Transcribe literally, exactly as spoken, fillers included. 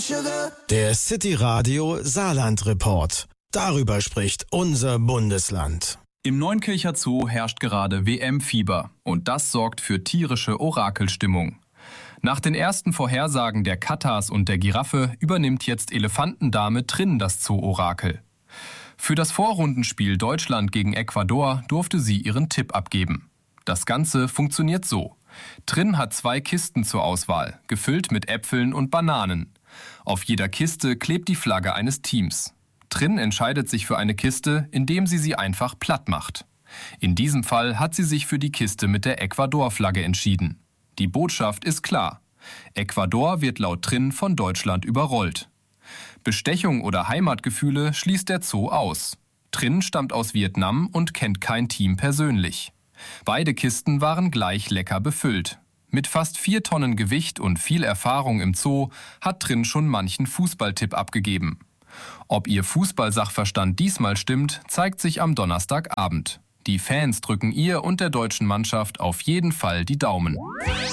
Der City Radio Saarland Report. Darüber spricht unser Bundesland. Im Neunkircher Zoo herrscht gerade W M-Fieber und das sorgt für tierische Orakelstimmung. Nach den ersten Vorhersagen der Katas und der Giraffe übernimmt jetzt Elefantendame Trin das Zoo-Orakel. Für das Vorrundenspiel Deutschland gegen Ecuador durfte sie ihren Tipp abgeben. Das Ganze funktioniert so. Trin hat zwei Kisten zur Auswahl, gefüllt mit Äpfeln und Bananen. Auf jeder Kiste klebt die Flagge eines Teams. Trin entscheidet sich für eine Kiste, indem sie sie einfach platt macht. In diesem Fall hat sie sich für die Kiste mit der Ecuador-Flagge entschieden. Die Botschaft ist klar. Ecuador wird laut Trin von Deutschland überrollt. Bestechung oder Heimatgefühle schließt der Zoo aus. Trin stammt aus Vietnam und kennt kein Team persönlich. Beide Kisten waren gleich lecker befüllt. Mit fast vier Tonnen Gewicht und viel Erfahrung im Zoo hat Trin schon manchen Fußballtipp abgegeben. Ob ihr Fußballsachverstand diesmal stimmt, zeigt sich am Donnerstagabend. Die Fans drücken ihr und der deutschen Mannschaft auf jeden Fall die Daumen.